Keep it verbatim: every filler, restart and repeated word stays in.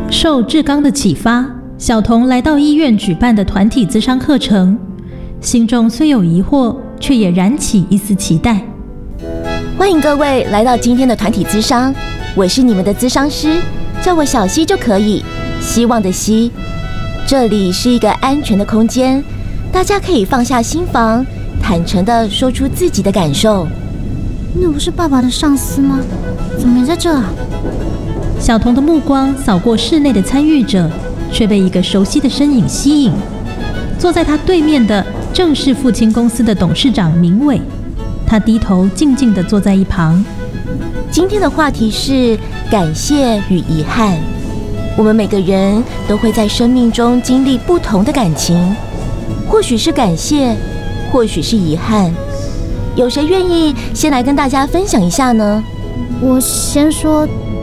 受志刚的启发，小童来到医院举办的团体咨商课程，心中虽有疑惑，却也燃起一丝期待。 欢迎各位来到今天的团体咨商，我是你们的咨商师，叫我小希就可以，希望的希。这里是一个安全的空间，大家可以放下心防，坦诚地说出自己的感受。 那不是爸爸的上司吗？怎么没在这啊？ 小童的目光扫过室内的参与者，却被一个熟悉的身影吸引。坐在他对面的正是父亲公司的董事长明伟，他低头静静地坐在一旁。 今天的话题是感谢与遗憾。我们每个人都会在生命中经历不同的感情，或许是感谢，或许是遗憾。有谁愿意先来跟大家分享一下呢？ 我先说，